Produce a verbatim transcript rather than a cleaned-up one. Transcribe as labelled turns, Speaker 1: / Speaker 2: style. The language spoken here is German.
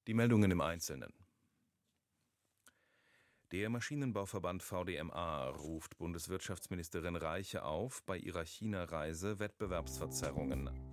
Speaker 1: Die Meldungen im Einzelnen. Der Maschinenbauverband V D M A ruft Bundeswirtschaftsministerin Reiche auf, bei ihrer China-Reise Wettbewerbsverzerrungen